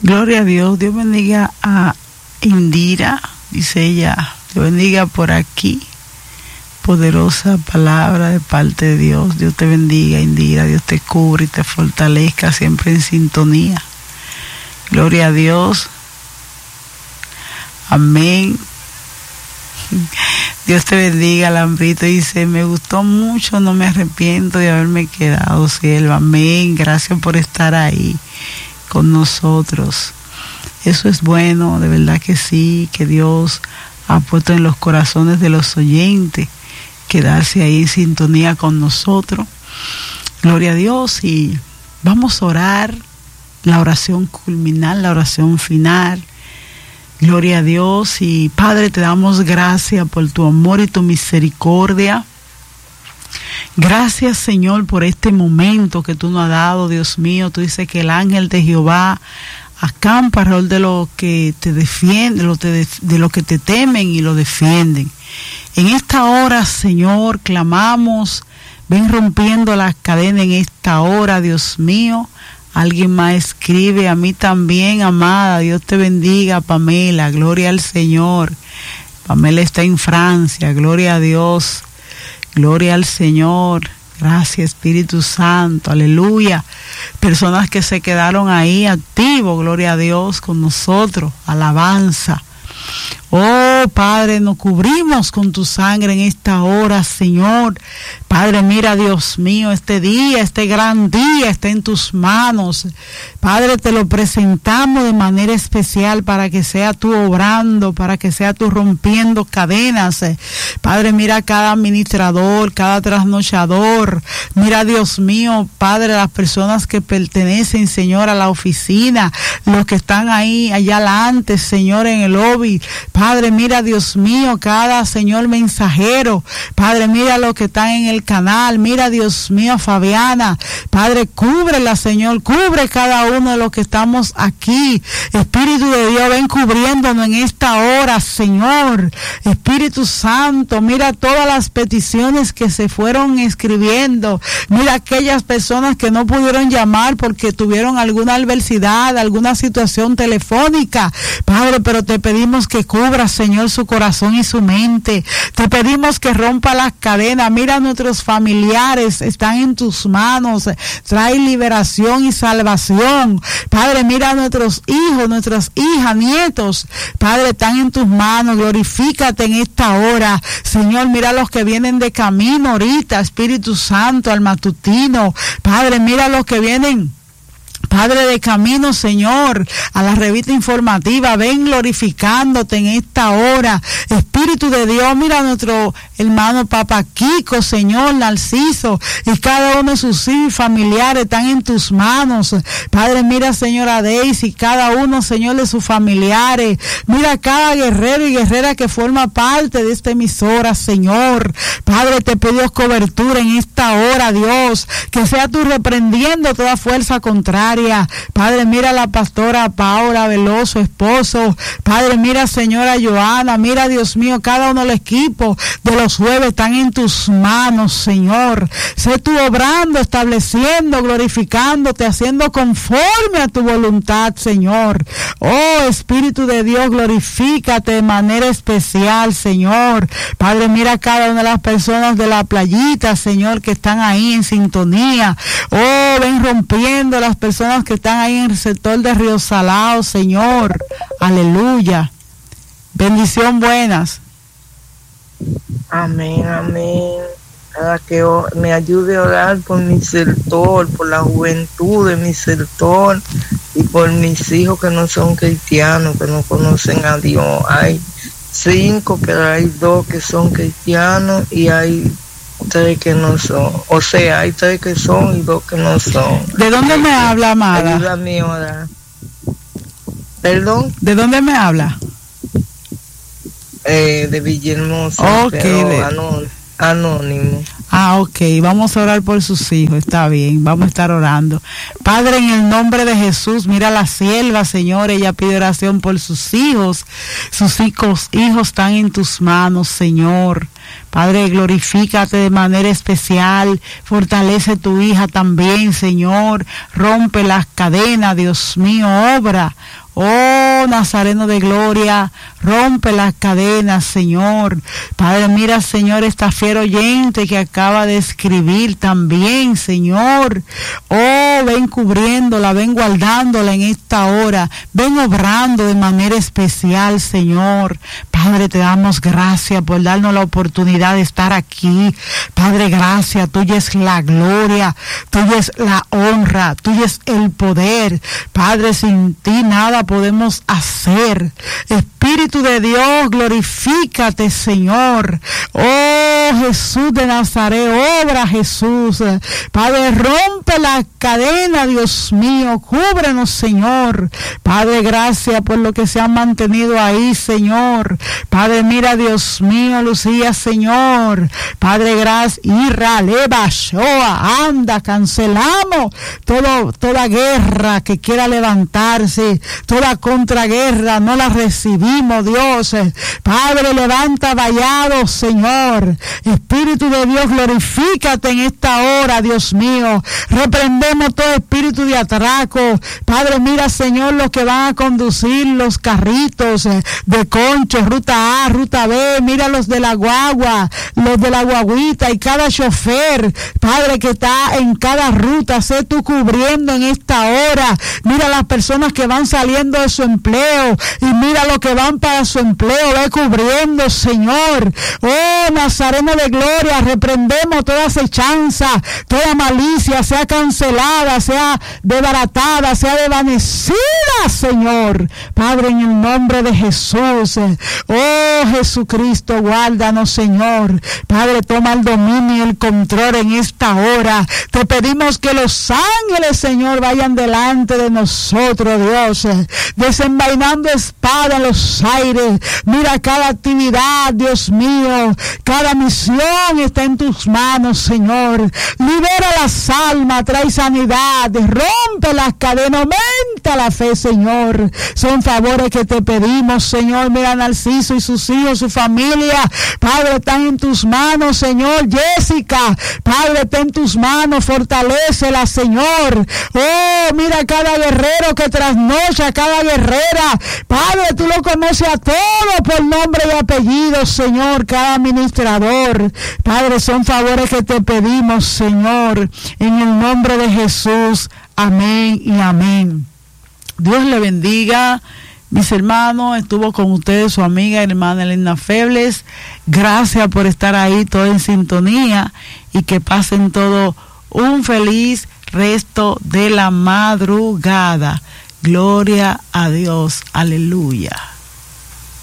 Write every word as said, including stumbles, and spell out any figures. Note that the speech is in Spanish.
Gloria a Dios. Dios bendiga a Indira, dice ella. Dios bendiga por aquí. Poderosa palabra de parte de Dios. Dios te bendiga, Indira. Dios te cubre y te fortalezca siempre en sintonía. Gloria a Dios. Amén. Dios te bendiga, Lambrito. Dice, me gustó mucho, no me arrepiento de haberme quedado, sierva. Amén. Gracias por estar ahí con nosotros. Eso es bueno, de verdad que sí, que Dios ha puesto en los corazones de los oyentes quedarse ahí en sintonía con nosotros. Gloria a Dios. Y vamos a orar la oración culminal, la oración final. Gloria a Dios. Y Padre, te damos gracias por tu amor y tu misericordia. Gracias, Señor, por este momento que tú nos has dado, Dios mío. Tú dices que el ángel de Jehová acampa alrededor de lo que te defiende, de lo, te, de lo que te temen y lo defienden. En esta hora, Señor, clamamos, ven rompiendo las cadenas en esta hora, Dios mío. Alguien más escribe, a mí también, amada. Dios te bendiga, Pamela. Gloria al Señor. Pamela está en Francia. Gloria a Dios. Gloria al Señor. Gracias, Espíritu Santo. Aleluya. Personas que se quedaron ahí activos. Gloria a Dios con nosotros. Alabanza. Oh, Padre, nos cubrimos con tu sangre en esta hora, Señor. Padre, mira, Dios mío, este día, este gran día está en tus manos. Padre, te lo presentamos de manera especial para que sea tú obrando, para que sea tú rompiendo cadenas. Padre, mira cada administrador, cada trasnochador. Mira, Dios mío, Padre, las personas que pertenecen, Señor, a la oficina, los que están ahí, allá adelante, Señor, en el lobby. Padre, mira, Dios mío, cada, Señor, mensajero. Padre, mira los que están en el canal. Mira, Dios mío, Fabiana. Padre, cúbrela, Señor. Cubre cada uno de los que estamos aquí. Espíritu de Dios, ven cubriéndonos en esta hora, Señor. Espíritu Santo, mira todas las peticiones que se fueron escribiendo. Mira aquellas personas que no pudieron llamar porque tuvieron alguna adversidad, alguna situación telefónica. Padre, pero te pedimos que cubra, Señor, su corazón y su mente. Te pedimos que rompa las cadenas. Mira, nuestros familiares están en tus manos. Trae liberación y salvación. Padre, mira a nuestros hijos, nuestras hijas, nietos. Padre, están en tus manos. Glorifícate en esta hora. Señor, mira a los que vienen de camino ahorita. Espíritu Santo, al matutino. Padre, mira a los que vienen, Padre, de camino, Señor, a la revista informativa. Ven glorificándote en esta hora. Espíritu de Dios, mira a nuestro hermano Papa Kiko, Señor, Narciso, y cada uno de sus hijos y familiares están en tus manos. Padre, mira, Señor, a Daisy, cada uno, Señor, de sus familiares. Mira a cada guerrero y guerrera que forma parte de esta emisora, Señor. Padre, te pedimos cobertura en esta hora, Dios, que sea tú reprendiendo toda fuerza contraria. Padre, mira a la pastora Paula Veloso, esposo. Padre, mira, señora Joana. Mira, Dios mío, cada uno del equipo de los jueves están en tus manos, Señor. Sé tú obrando, estableciendo, glorificándote, haciendo conforme a tu voluntad, Señor. Oh, Espíritu de Dios, glorifícate de manera especial, Señor. Padre, mira cada una de las personas de la playita, Señor, que están ahí en sintonía. Oh, ven rompiendo las personas que están ahí en el sector de Río Salado, Señor. Aleluya. Bendición, buenas. Amén, amén. Para que me ayude a orar por mi sector, por la juventud de mi sector y por mis hijos que no son cristianos, que no conocen a Dios. Hay cinco, pero hay dos que son cristianos y hay tres que no son. O sea, hay tres que son y dos que no son. ¿De dónde me habla, amada? Ayúdame a orar. ¿Perdón? ¿De dónde me habla? Eh, de Villahermosa, okay, pero de... anón, anónimo. Ah, ok, vamos a orar por sus hijos, está bien, vamos a estar orando. Padre, en el nombre de Jesús, mira a la sierva, Señor, ella pide oración por sus hijos. Sus hijos, hijos están en tus manos, Señor. Padre, glorifícate de manera especial, fortalece tu hija también, Señor, rompe las cadenas, Dios mío, obra. Oh, Nazareno de gloria, rompe las cadenas, Señor. Padre, mira, Señor, esta fiel oyente que acaba de escribir también, Señor. Oh, ven cubriéndola, ven guardándola en esta hora. Ven obrando de manera especial, Señor. Padre, te damos gracias por darnos la oportunidad de estar aquí. Padre, gracias. Tuya es la gloria, tuya es la honra, tuya es el poder. Padre, sin ti nada podemos hacer. Espíritu de Dios, glorifícate, Señor. Oh, Jesús de Nazaret, obra, Jesús. Padre, rompe la cadena, Dios mío, cúbrenos, Señor. Padre, gracias por lo que se han mantenido ahí, Señor. Padre, mira, Dios mío, Lucía, Señor. Padre, gracias. Irra, leva, shoa, anda, cancelamos todo, toda guerra que quiera levantarse, toda contraguerra, no la recibimos, Dios. Padre, levanta vallados, Señor. Espíritu de Dios, glorifícate en esta hora, Dios mío. Reprendemos todo espíritu de atraco. Padre, mira, Señor, los que van a conducir los carritos de concho, ruta A, ruta B, mira los de la guagua, los de la guaguita y cada chofer, Padre, que está en cada ruta, sé tú cubriendo en esta hora. Mira las personas que van saliendo de su empleo y mira los que van para su empleo, ve cubriendo, Señor. Oh, Nazareno de gloria, reprendemos toda acechanza, toda malicia, sea cancelada, sea desbaratada, sea desvanecida, Señor. Padre, en el nombre de Jesús. Oh, Jesucristo, guárdanos, Señor. Padre, toma el dominio y el control en esta hora. Te pedimos que los ángeles, Señor, vayan delante de nosotros, Dios, desenvainando espada en los aires. Mira cada actividad, Dios mío, cada misión está en tus manos, Señor. Libera las almas, trae sanidad, rompe las cadenas, aumenta la fe, Señor. Son favores que te pedimos, Señor. Mira Narciso y sus hijos, su familia, Padre, están en tus manos, Señor. Jessica, Padre, está en tus manos, fortalécela, Señor. Oh, mira cada guerrero que trasnocha, cada guerrera, Padre, tú lo conoces a todos por nombre y apellido, Señor. Cada administrador, Padre, son favores que te pedimos, Señor, en el nombre de Jesús. Amén y amén. Dios le bendiga, mis hermanos. Estuvo con ustedes su amiga hermana Elena Febles. Gracias por estar ahí, todo en sintonía, y que pasen todo un feliz resto de la madrugada. Gloria a Dios. Aleluya.